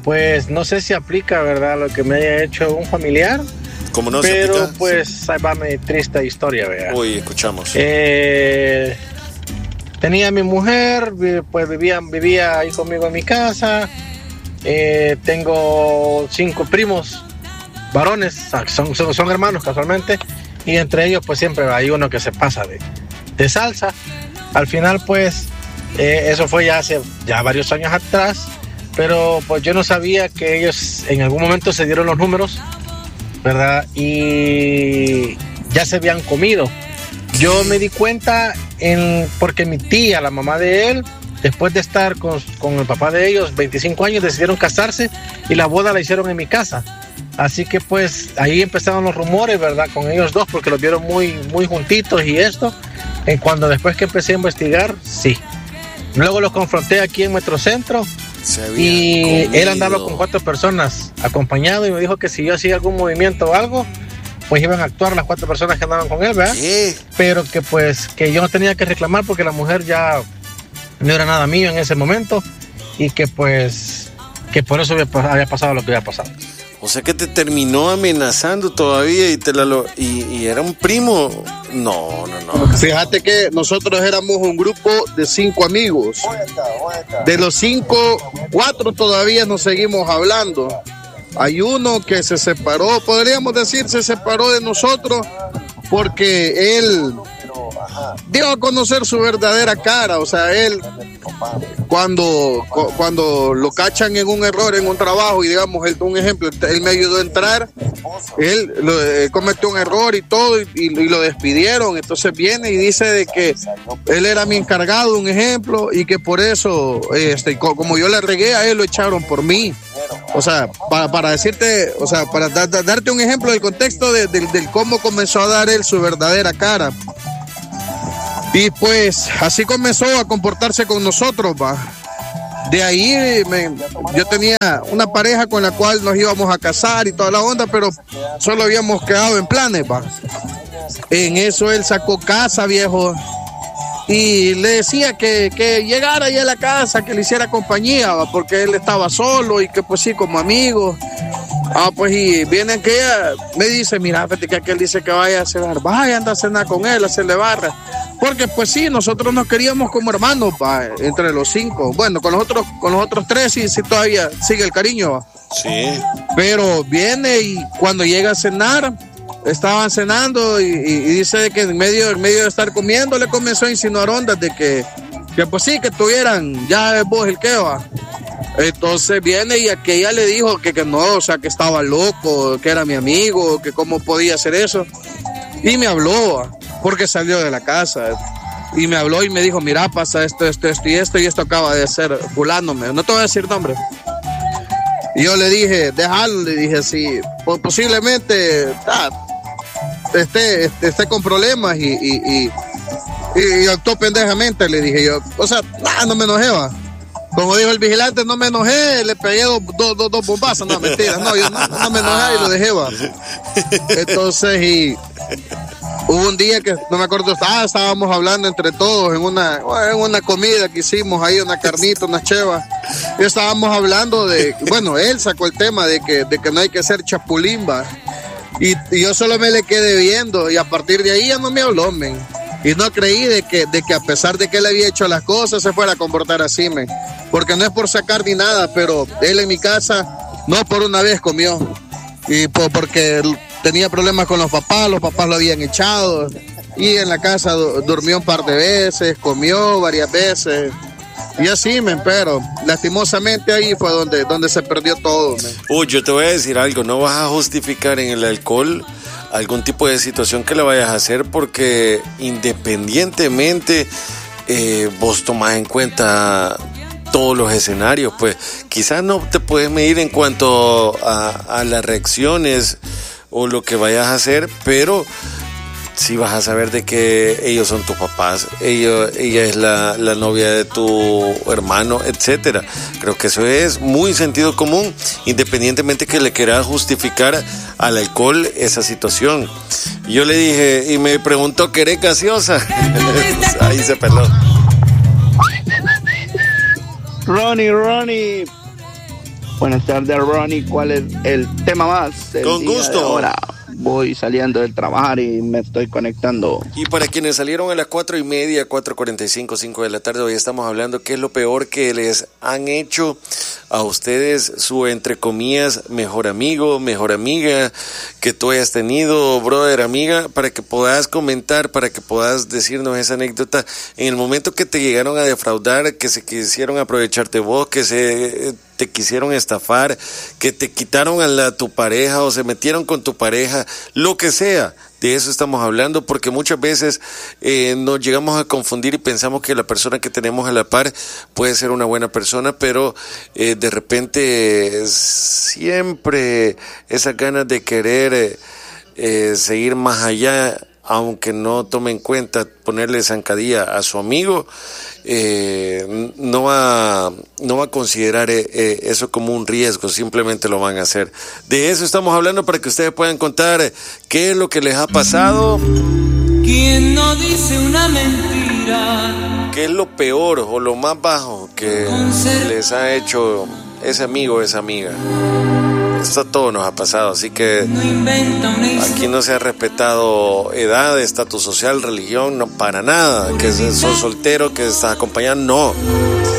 pues no sé si aplica, ¿verdad? Lo que me haya hecho un familiar. ¿Cómo no? Pero pues ahí va mi triste historia, ¿verdad? Uy, escuchamos. Tenía a mi mujer, pues vivía ahí conmigo en mi casa. Tengo 5 primos varones, son hermanos casualmente, y entre ellos pues siempre hay uno que se pasa de salsa. Al final pues eso fue ya hace varios años atrás, pero pues yo no sabía que ellos en algún momento se dieron los números, ¿verdad? Y ya se habían comido. Yo me di cuenta porque mi tía, la mamá de él, después de estar con el papá de ellos 25 años, decidieron casarse y la boda la hicieron en mi casa. Así que pues ahí empezaron los rumores, ¿verdad? Con ellos dos, porque los vieron muy, muy juntitos y esto. Cuando después que empecé a investigar, sí. Luego los confronté aquí en Metrocentro y él andaba con 4 personas acompañado y me dijo que si yo hacía algún movimiento o algo, pues iban a actuar las 4 personas que andaban con él, ¿verdad? ¿Qué? Pero que pues que yo no tenía que reclamar porque la mujer ya no era nada mío en ese momento y que pues que por eso había pasado lo que había pasado. O sea que te terminó amenazando todavía y era un primo. No. Fíjate que nosotros éramos un grupo de 5 amigos. De los 5, 4 todavía nos seguimos hablando. Hay uno que se separó, podríamos decir, se separó de nosotros porque él dio a conocer su verdadera cara. O sea, él cuando lo cachan en un error en un trabajo y digamos, un ejemplo, él me ayudó a entrar, él cometió un error y todo y lo despidieron. Entonces viene y dice de que él era mi encargado, un ejemplo, y que por eso como yo le regué a él, lo echaron por mí. O sea, para decirte, o sea, para darte un ejemplo del contexto del cómo comenzó a dar él su verdadera cara. Y pues así comenzó a comportarse con nosotros, va. De ahí yo tenía una pareja con la cual nos íbamos a casar y toda la onda, pero solo habíamos quedado en planes, va. En eso él sacó casa, viejo, y le decía que llegara ahí a la casa, que le hiciera compañía, ¿va? Porque él estaba solo y que pues sí, como amigo. Pues y viene aquella, me dice, mira, fíjate que aquel dice que vaya a cenar, vaya, anda a cenar con él, a hacerle barra. Porque pues sí, nosotros nos queríamos como hermanos, ¿va? Entre los 5. Bueno, con los otros 3 sí todavía sigue el cariño, ¿va? Sí. Pero viene y cuando llega a cenar, estaban cenando y dice que en medio de estar comiendo le comenzó a insinuar ondas de que pues sí, que tuvieran ya vos el que va. Entonces viene y aquella le dijo que no, o sea, que estaba loco, que era mi amigo, que cómo podía hacer eso. Y me habló, porque salió de la casa. Y me habló y me dijo, mira, pasa esto y esto acaba de ser fulano. No te voy a decir nombre. Y yo le dije, déjalo, le dije, sí, posiblemente esté con problemas y actuó pendejamente, le dije yo. O sea, no me enojé, va. Como dijo el vigilante, no me enojé, le pegué dos bombazos, no, mentira, no, yo no me enojé y lo dejé, va. Entonces, y hubo un día que, no me acuerdo, estábamos hablando entre todos en una comida que hicimos ahí, una carnita, unas chevas, y estábamos hablando bueno, él sacó el tema de que no hay que ser chapulín, va. Y yo solo me le quedé viendo, y a partir de ahí ya no me habló, men. Y no creí de que a pesar de que él había hecho las cosas, se fuera a comportar así, men. Porque no es por sacar ni nada, pero él en mi casa, no por una vez comió. Y porque tenía problemas con los papás lo habían echado. Y en la casa durmió un par de veces, comió varias veces. Y así, men, pero lastimosamente ahí fue donde se perdió todo, men. Uy, yo te voy a decir algo, no vas a justificar en el alcohol algún tipo de situación que le vayas a hacer, porque independientemente vos tomás en cuenta todos los escenarios, pues quizás no te puedes medir en cuanto a las reacciones o lo que vayas a hacer, pero sí vas a saber de que ellos son tus papás, ella es la novia de tu hermano, etcétera. Creo que eso es muy sentido común, independientemente que le quieras justificar al alcohol esa situación. Yo le dije, y me preguntó, ¿querés gaseosa? Ahí se peló. Buenas tardes, Ronnie. ¿Cuál es el tema más? Con gusto. Ahora voy saliendo del trabajar y me estoy conectando. Y para quienes salieron a las 4:30, 4:45, 5 de la tarde, hoy estamos hablando qué es lo peor que les han hecho a ustedes, su, entre comillas, mejor amigo, mejor amiga que tú hayas tenido, brother, amiga, para que puedas comentar, para que puedas decirnos esa anécdota en el momento que te llegaron a defraudar, que se quisieron aprovecharte vos, que te quisieron estafar, que te quitaron a tu pareja o se metieron con tu pareja, lo que sea. De eso estamos hablando, porque muchas veces nos llegamos a confundir y pensamos que la persona que tenemos a la par puede ser una buena persona, pero de repente siempre esas ganas de querer seguir más allá, aunque no tome en cuenta ponerle zancadilla a su amigo, no va a considerar eso como un riesgo, simplemente lo van a hacer. De eso estamos hablando para que ustedes puedan contar qué es lo que les ha pasado. ¿Quién no dice una mentira? ¿Qué es lo peor o lo más bajo que les ha hecho ese amigo o esa amiga? Esto a todos nos ha pasado, así que aquí no se ha respetado edad, estatus social, religión, no, para nada. Que sos soltero, que estás acompañado, no.